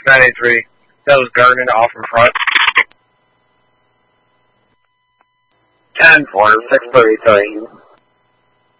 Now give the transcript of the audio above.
983. That was Garden off in front. 10-4, 633.